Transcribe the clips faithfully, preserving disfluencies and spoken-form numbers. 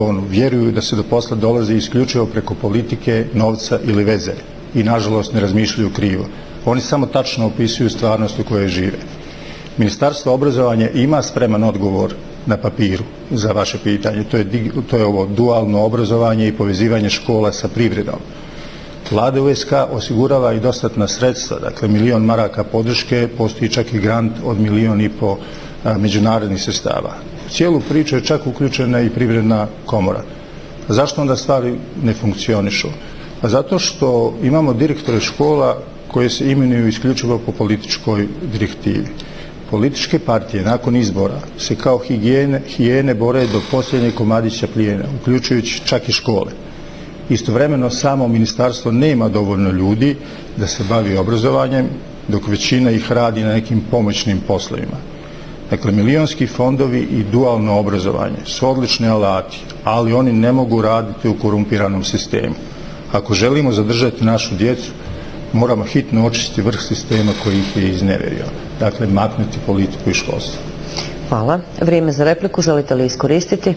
Vjeruju da se do posla dolazi isključivo preko politike, novca ili veze i nažalost ne razmišljaju krivo. Oni samo tačno opisuju stvarnost u kojoj žive. Ministarstvo obrazovanja ima spreman odgovor na papiru za vaše pitanje. To je, to je ovo dualno obrazovanje i povezivanje škola sa privredom. Vlada U S K osigurava i dostatna sredstva, dakle milion maraka podrške, postoji čak i grant od milion i po a, međunarodnih sredstava. U cijelu priču je čak uključena i privredna komora. A zašto onda stvari ne funkcionišu? Pa zato što imamo direktore škola koje se imenuju isključivo po političkoj direktivi. Političke partije nakon izbora se kao higijene, hijene bore do posljednjeg komadića plijena, uključujući čak i škole. Istovremeno samo ministarstvo nema dovoljno ljudi da se bavi obrazovanjem, dok većina ih radi na nekim pomoćnim poslovima. Dakle, milionski fondovi i dualno obrazovanje su odlični alati, ali oni ne mogu raditi u korumpiranom sistemu. Ako želimo zadržati našu djecu, moramo hitno očistiti vrh sistema koji ih je izneverio. Dakle, maknuti politiku i školstvo. Hvala. Vrijeme za repliku, želite li iskoristiti?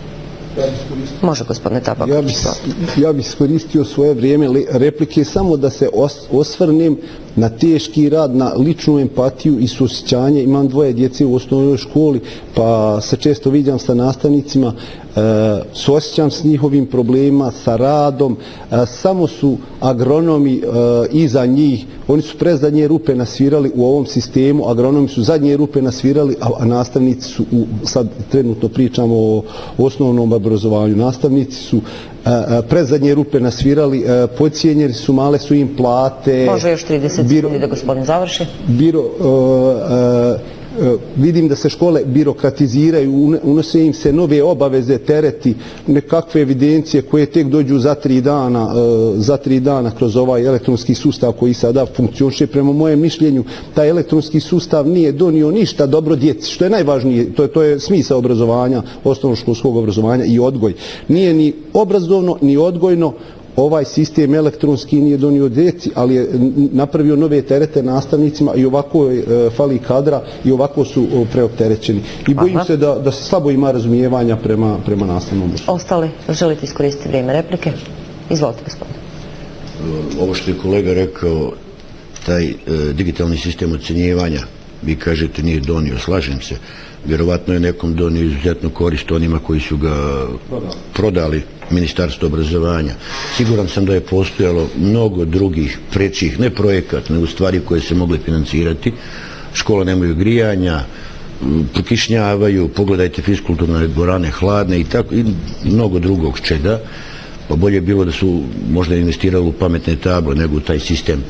Može, gospodine Tabak. Ja bih ja bi iskoristio svoje vrijeme replike samo da se osvrnem na teški rad, na ličnu empatiju i suosjećanje. Imam dvoje djece u osnovnoj školi, pa se često viđam sa nastavnicima, e, suosjećam s njihovim problemima, sa radom. E, samo su agronomi e, iza njih, oni su predzadnje rupe nasvirali u ovom sistemu, agronomi su zadnje rupe nasvirali, a, a nastavnici su, u, sad trenutno pričamo o osnovnom obrazovanju, nastavnici su predzadnje rupe nasvirali, podcijenjeni su, male su im plate. Može još trideset sekundi da gospodin završi. Biro, uh, uh, vidim da se škole birokratiziraju, unose im se nove obaveze, tereti, nekakve evidencije koje tek dođu za tri dana, uh, za tri dana kroz ovaj elektronski sustav koji sada funkcioniše. Prema mojem mišljenju, taj elektronski sustav nije donio ništa dobro djeci, što je najvažnije, to je, to je smisao obrazovanja, osnovnoškolskog obrazovanja i odgoj. Nije ni obrazovno, ni odgojno, ovaj sistem elektronski nije donio djeci, ali je napravio nove terete nastavnicima i ovako e, fali kadra i ovako su o, preopterećeni. I bojim Aha. se da, da se slabo ima razumijevanja prema, prema nastavnom učenju. Ostali, želite iskoristiti vrijeme replike? Izvolite, gospodine. Ovo što je kolega rekao, taj e, digitalni sistem ocjenjivanja, vi kažete nije donio, slažem se, vjerovatno je nekom donio izuzetno korist onima koji su ga prodali, prodali Ministarstvo obrazovanja. Siguran sam da je postojalo mnogo drugih prećih, ne projekat, nego stvari koje se mogle financirati. Škola nemaju grijanja, prokišnjavaju, pogledajte fiskulturne dvorane hladne i tako i mnogo drugog čega. Pa bolje je bilo da su možda investirali u pametne table nego u taj sistem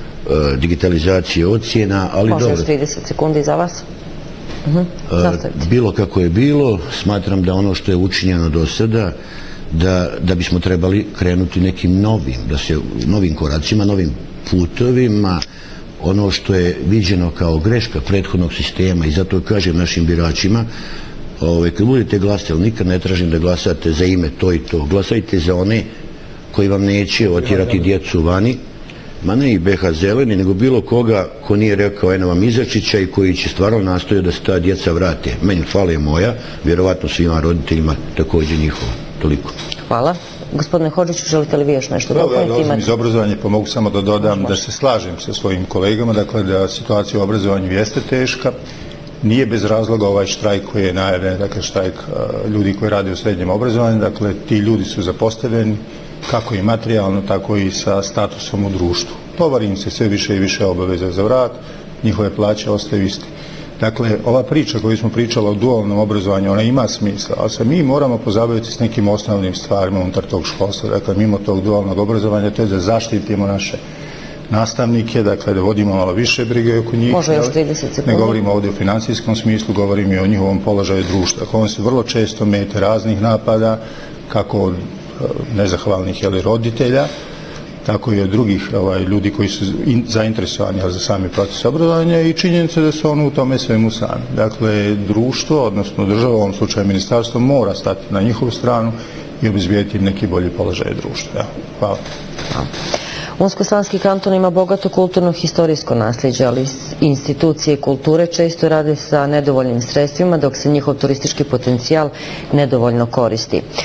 uh, digitalizacije ocjena, ali Može dobro. trideset sekundi za vas. Uh-huh. Uh, bilo kako je bilo, smatram da ono što je učinjeno do sada, da, da bismo trebali krenuti nekim novim, da se novim koracima, novim putovima, ono što je viđeno kao greška prethodnog sistema, i zato kažem našim biračima, ovaj, kad budete glasali, nikad ne tražim da glasate za ime to i to, glasajte za one koji vam neće otjerati djecu vani, ma ne i B H Zeleni, nego bilo koga ko nije rekao eno vam Izačića i koji će stvarno nastojati da se ta djeca vrate. Meni fale moja, vjerovatno svima roditeljima također njihova. Toliko. Hvala. Gospodine Hodžiću, želite li vi još nešto dopuniti? Ja dolazim iz obrazovanja, pa mogu samo da dodam da se slažem sa svojim kolegama, dakle da situacija u obrazovanju jeste teška. Nije bez razloga ovaj štrajk koji je najavljen, dakle štrajk ljudi koji rade u srednjem obrazovanju, dakle ti ljudi su zapostavljeni kako i materijalno, tako i sa statusom u društvu. Tovari im se sve više i više obaveza za vrat, njihove plaće ostaju isti. Dakle, ova priča koju smo pričali o dualnom obrazovanju, ona ima smisla, ali se mi moramo pozabaviti s nekim osnovnim stvarima unutar tog školstva. Dakle, mimo tog dualnog obrazovanja, to je da zaštitimo naše nastavnike, dakle, da vodimo malo više brige oko njih. Može još trideset sekundi. Ne govorimo ovdje o financijskom smislu, govorimo i o njihovom položaju društva. On se vrlo često mete raznih napada, kako od nezahvalnih jeli, roditelja, tako i od drugih ovaj, ljudi koji su in, zainteresovani za sami proces obrazovanja, i činjenica da su oni u tome svemu sami. Dakle, društvo, odnosno država, u ovom slučaju ministarstvo, mora stati na njihovu stranu i obezbijediti neki bolji položaj društva. Ja. Hvala. Hvala. Unsko-Sanski kanton ima bogato kulturno-historijsko nasljeđe, ali institucije kulture često rade sa nedovoljnim sredstvima, dok se njihov turistički potencijal nedovoljno koristi.